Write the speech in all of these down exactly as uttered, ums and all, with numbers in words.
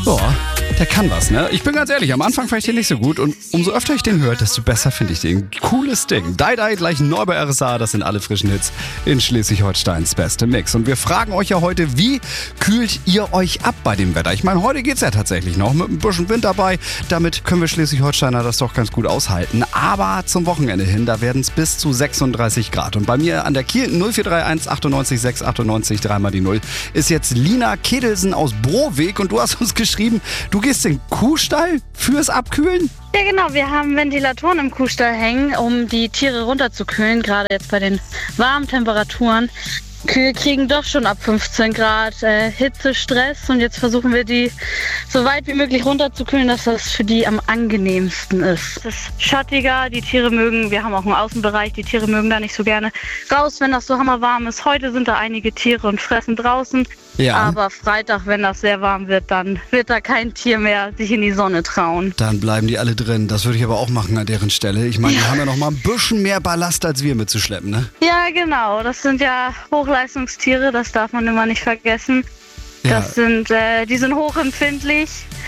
Boah, der kann was, ne? Ich bin ganz ehrlich, am Anfang fand ich den nicht so gut und umso öfter ich den höre, desto besser finde ich den. Cooles Ding. Die Die gleich neu bei R S A, das sind alle frischen Hits in Schleswig-Holsteins beste Mix. Und wir fragen euch ja heute, wie kühlt ihr euch ab bei dem Wetter? Ich meine, heute geht's ja tatsächlich noch mit ein bisschen Wind dabei. Damit können wir Schleswig-Holsteiner das doch ganz gut aushalten. Aber zum Wochenende hin, da werden es bis zu sechsunddreißig Grad. Und bei mir an der Kiel null vier drei eins achtundneunzig sechs achtundneunzig dreimal die Null ist jetzt Lina Kedelsen aus Brohweg und du hast uns geschrieben, du gehst in den Kuhstall fürs Abkühlen? Ja genau, wir haben Ventilatoren im Kuhstall hängen, um die Tiere runterzukühlen, gerade jetzt bei den warmen Temperaturen. Kühe kriegen doch schon ab fünfzehn Grad äh, Hitze, Stress und jetzt versuchen wir die so weit wie möglich runterzukühlen, dass das für die am angenehmsten ist. Es ist schattiger, die Tiere mögen, wir haben auch einen Außenbereich, die Tiere mögen da nicht so gerne raus, wenn das so hammerwarm ist. Heute sind da einige Tiere und fressen draußen, Ja. aber Freitag, wenn das sehr warm wird, dann wird da kein Tier mehr sich in die Sonne trauen. Dann bleiben die alle drin. Das würde ich aber auch machen an deren Stelle. Ich meine, die haben ja noch mal ein bisschen mehr Ballast als wir mitzuschleppen, ne? Ja genau, das sind ja Hochleistungstiere, das darf man immer nicht vergessen. Ja. Das sind, äh, die sind hochempfindlich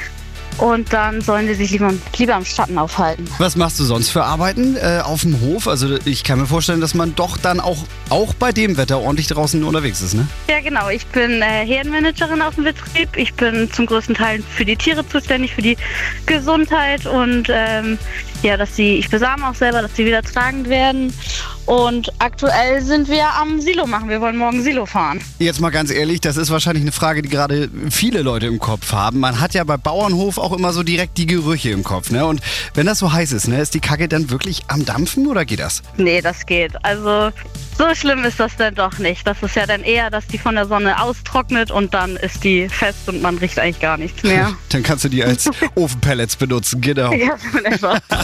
und dann sollen die sich lieber, lieber im Schatten aufhalten. Was machst du sonst für Arbeiten äh, auf dem Hof? Also ich kann mir vorstellen, dass man doch dann auch, auch bei dem Wetter ordentlich draußen unterwegs ist, ne? Ja genau, ich bin äh, Herdenmanagerin auf dem Betrieb. Ich bin zum größten Teil für die Tiere zuständig, für die Gesundheit und ähm, ja, dass sie, ich besame auch selber, dass sie wieder tragend werden. Und aktuell sind wir am Silo machen. Wir wollen morgen Silo fahren. Jetzt mal ganz ehrlich, das ist wahrscheinlich eine Frage, die gerade viele Leute im Kopf haben. Man hat ja bei Bauernhof auch immer so direkt die Gerüche im Kopf, ne? Und wenn das so heiß ist, ne, ist die Kacke dann wirklich am Dampfen oder geht das? Nee, das geht. Also so schlimm ist das dann doch nicht. Das ist ja dann eher, dass die von der Sonne austrocknet und dann ist die fest und man riecht eigentlich gar nichts mehr. Dann kannst du die als Ofenpellets benutzen, genau. Ja, so in etwa.